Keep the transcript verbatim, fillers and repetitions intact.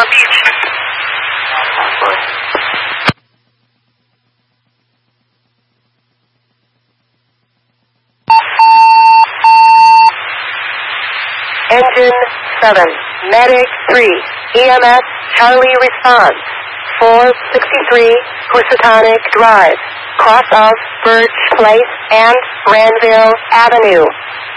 Palm Beach. Engine seven, Medic three, E M S Charlie response, four sixty-three Housatonic Drive, cross of Birch Place and Granville Avenue.